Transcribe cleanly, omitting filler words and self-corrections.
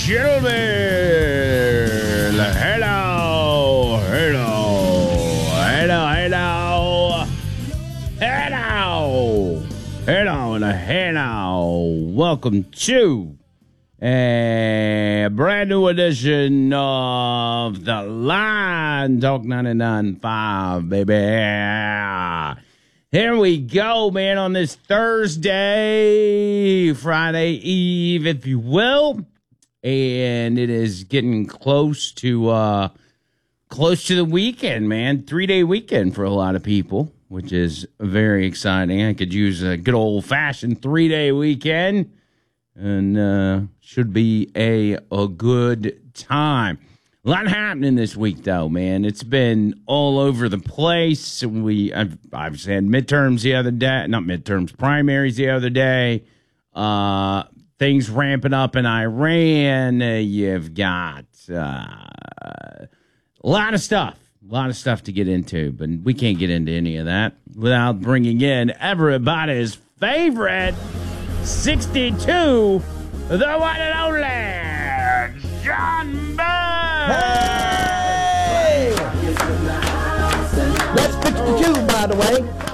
gentlemen, hello, welcome to a brand new edition of The Line Talk 99.5, baby. Here we go, man, on this Thursday, Friday Eve, if you will. And it is getting close to the weekend, man. 3-day weekend for a lot of people, which is very exciting. I could use a good old-fashioned 3-day weekend, and should be a good time. A lot happening this week, though, man. It's been all over the place. I've had midterms the other day, not midterms, primaries the other day. Things ramping up in Iran. You've got a lot of stuff to get into, but we can't get into any of that without bringing in everybody's favorite 62, the one and only John Burns. Hey! That's 52, by the way.